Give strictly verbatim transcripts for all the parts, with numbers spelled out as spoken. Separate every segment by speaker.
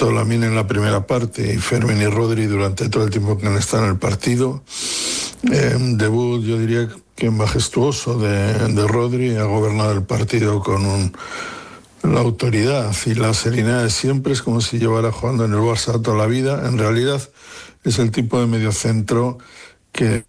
Speaker 1: tanto Lamine en la primera parte y Fermín y Rodri durante todo el tiempo que han estado en el partido. Eh, un debut, yo diría que majestuoso de, de Rodri, ha gobernado el partido con un, la autoridad y la serenidad de siempre, es como si llevara jugando en el Barça toda la vida. En realidad es el tipo de mediocentro que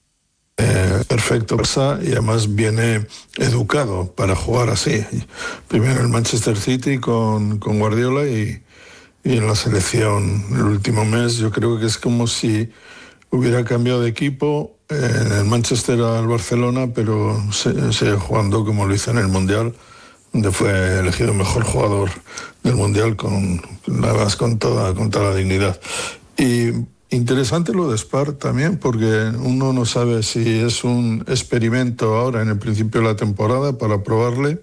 Speaker 1: eh, perfecto Barça y además viene educado para jugar así. Primero en el Manchester City con, con Guardiola y, y en la selección el último mes. Yo creo que es como si hubiera cambiado de equipo en el Manchester al Barcelona, pero se, sigue jugando como lo hizo en el Mundial, donde fue elegido mejor jugador del Mundial con, con, con, toda, con toda la dignidad. Y interesante lo de Spar también, porque uno no sabe si es un experimento ahora en el principio de la temporada para probarle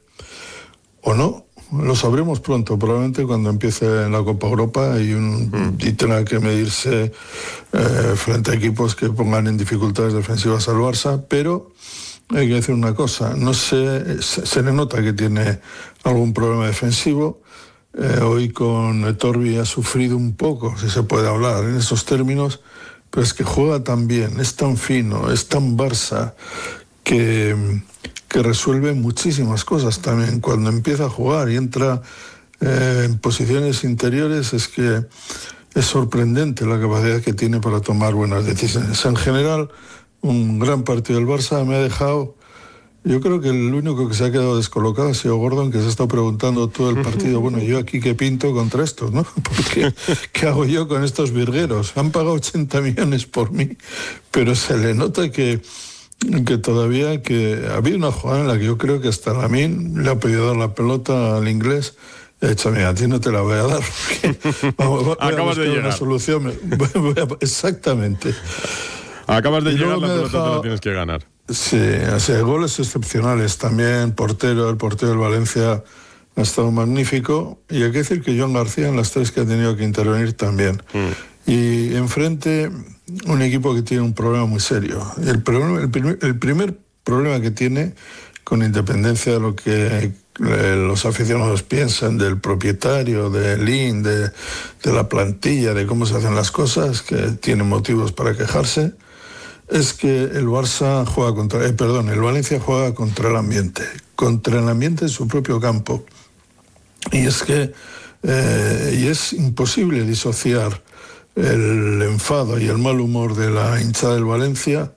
Speaker 1: o no. Lo sabremos pronto, probablemente cuando empiece la Copa Europa y, un, mm. y tenga que medirse eh, frente a equipos que pongan en dificultades defensivas al Barça, pero hay que decir una cosa, no se, se, se le nota que tiene algún problema defensivo. Eh, hoy con Torbi ha sufrido un poco, si se puede hablar en esos términos, pero es que juega tan bien, es tan fino, es tan Barça, que, que resuelve muchísimas cosas también. Cuando empieza a jugar y entra eh, en posiciones interiores, es que es sorprendente la capacidad que tiene para tomar buenas decisiones. En general, un gran partido del Barça me ha dejado... Yo creo que el único que se ha quedado descolocado ha sido Gordon, que se ha estado preguntando todo el partido, bueno, ¿yo aquí qué pinto contra estos, no? Porque, ¿qué hago yo con estos virgueros? Han pagado ochenta millones por mí, pero se le nota que, que todavía que había una jugada en la que yo creo que hasta Lamine le ha pedido dar la pelota al inglés. He dicho, mira, a ti no te la voy a dar, porque vamos, voy a
Speaker 2: Acabas
Speaker 1: buscar
Speaker 2: de
Speaker 1: una solución. Voy a, exactamente.
Speaker 2: Acabas de llegar, la pelota
Speaker 1: dejado...
Speaker 2: te la tienes que ganar.
Speaker 1: Sí, o sea, goles excepcionales también, portero, el portero del Valencia ha estado magnífico, y hay que decir que Joan García en las tres que ha tenido que intervenir también. Mm. Y enfrente un equipo que tiene un problema muy serio. El, problema, el, primer, el primer problema que tiene, con independencia de lo que eh, los aficionados piensan del propietario, de Lin, de, de la plantilla, de cómo se hacen las cosas, que tienen motivos para quejarse, es que el Barça juega contra, eh, perdón, el Valencia juega contra el ambiente, contra el ambiente en su propio campo. Y es que eh, y es imposible disociar el enfado y el mal humor de la hinchada del Valencia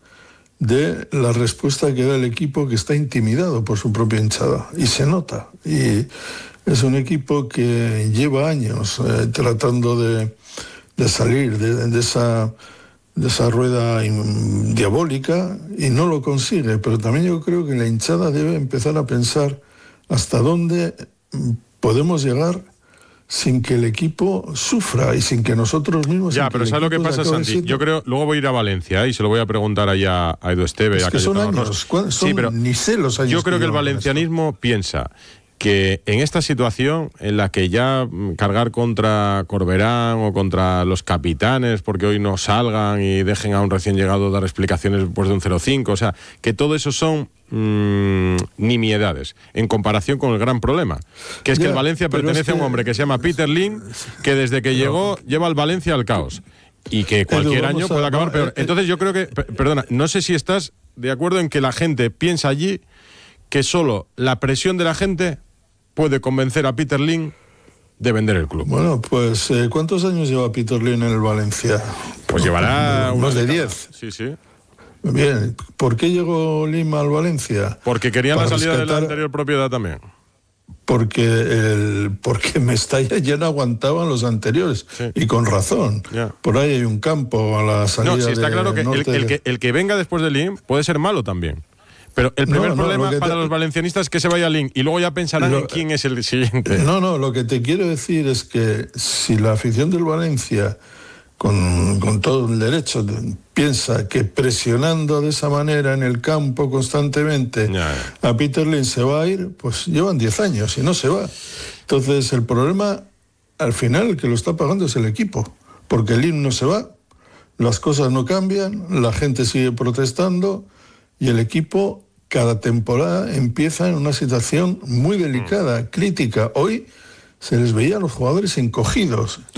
Speaker 1: de la respuesta que da el equipo, que está intimidado por su propia hinchada. Y se nota. Y es un equipo que lleva años eh, tratando de, de salir de, de esa... de esa rueda diabólica y no lo consigue, pero también yo creo que la hinchada debe empezar a pensar hasta dónde podemos llegar sin que el equipo sufra y sin que nosotros mismos...
Speaker 2: Ya, pero ¿sabes lo que pasa, Santi? Yo creo, luego voy a ir a Valencia ¿eh? y se lo voy a preguntar allá a Edu Esteve.
Speaker 1: Es
Speaker 2: a
Speaker 1: que son años, son,
Speaker 2: sí, pero
Speaker 1: ni sé los años.
Speaker 2: Yo creo que, que el valencianismo
Speaker 1: esto.
Speaker 2: piensa que en esta situación en la que ya cargar contra Corberán o contra los capitanes porque hoy no salgan y dejen a un recién llegado dar explicaciones después de un cero cinco, o sea, que todo eso son mmm, nimiedades en comparación con el gran problema, que es ya, que el Valencia pertenece es que... a un hombre que se llama Peter Lim, que desde que pero... llegó lleva al Valencia al caos y que cualquier Edu, año a... puede acabar peor. Entonces yo creo que, perdona, no sé si estás de acuerdo en que la gente piensa allí que solo la presión de la gente puede convencer a Peter Lim de vender el club.
Speaker 1: Bueno, pues eh, ¿cuántos años lleva Peter Lim en el Valencia?
Speaker 2: Pues llevará
Speaker 1: unos de diez.
Speaker 2: Sí, sí.
Speaker 1: Bien, ¿por qué llegó Lim al Valencia?
Speaker 2: Porque querían Para la salida rescatar... de la anterior propiedad también.
Speaker 1: Porque el porque Mestalla ya no aguantaban los anteriores, sí. Y con razón. Yeah. Por ahí hay un campo a la salida.
Speaker 2: No, sí, está
Speaker 1: de
Speaker 2: claro que el, el
Speaker 1: de...
Speaker 2: que el que venga después de Lim puede ser malo también. Pero el primer no, no, problema para te... los valencianistas es que se vaya Lin y luego ya pensarán lo... en quién es el siguiente.
Speaker 1: No, no, lo que te quiero decir es que si la afición del Valencia, con, con todo el derecho, piensa que presionando de esa manera en el campo constantemente ya, ya. a Peter Lim se va a ir, pues llevan diez años y no se va. Entonces el problema, al final, el que lo está pagando es el equipo, porque Lim no se va, las cosas no cambian, la gente sigue protestando y el equipo cada temporada empieza en una situación muy delicada, crítica. Hoy se les veía a los jugadores encogidos.